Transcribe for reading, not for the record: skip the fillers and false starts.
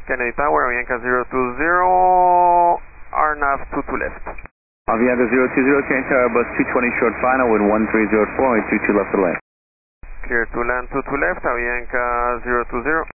Kennedy Tower, Avianca 020, RNAV 22 left. Avianca 020, change to Airbus 220 short final with 1304 and 22 left to land. Clear to land 22 left, Avianca 020.